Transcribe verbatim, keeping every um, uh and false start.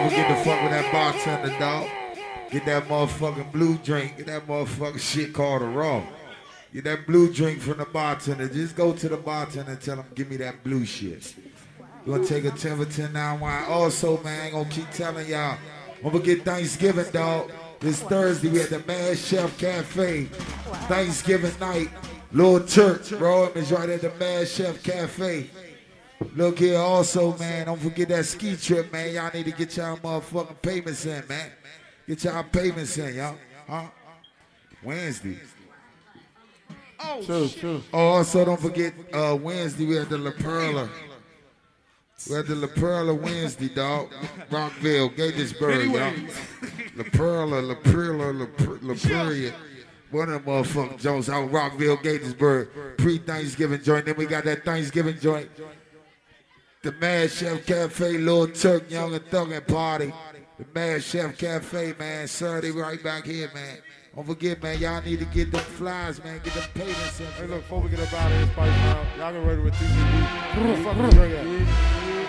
forget to fuck with that bartender, dog. Get that motherfucking blue drink. Get that motherfucking shit called a raw. Get that blue drink from the bartender. Just go to the bartender and tell him, give me that blue shit. We're gonna take a ten for ten now wine. Also, man, I ain't gonna keep telling y'all. Don't forget Thanksgiving, dog. This Thursday, we at the Mad Chef Cafe. Thanksgiving night. Lord Church, bro. It's right at the Mad Chef Cafe. Look here also, man. Don't forget that ski trip, man. Y'all need to get y'all motherfucking payments in, man. Get y'all payments in, y'all. Huh? Wednesday. Oh, true, true. Oh, also don't forget uh, Wednesday we at the La Perla. We at the La Perla Wednesday, dog. Rockville, Gatesburg, y'all. La Perla, La Perla, La, Per- La Perla. One of them motherfucking Jones out Rockville, Gatesburg. Pre-Thanksgiving joint. Then we got that Thanksgiving joint. The Mad Chef Cafe, Lil Turk, Young and Thuggin' Party. The Mad Chef Cafe, man. Saturday right back here, man. Don't forget, man, y'all need to get them flies, man. Get them payments in. Hey, look, before we get up out of here, Spice Mouth, y'all get ready with T C B. Who the fuck is Dre at?